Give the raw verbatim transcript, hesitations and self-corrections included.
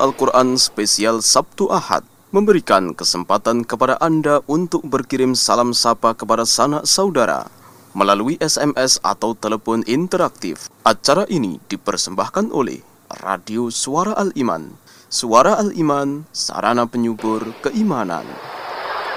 Al-Quran spesial Sabtu Ahad memberikan kesempatan kepada Anda untuk berkirim salam sapa kepada sanak saudara melalui S M S atau telepon interaktif. Acara ini dipersembahkan oleh Radio Suara Al-Iman. Suara Al-Iman, sarana penyubur keimanan.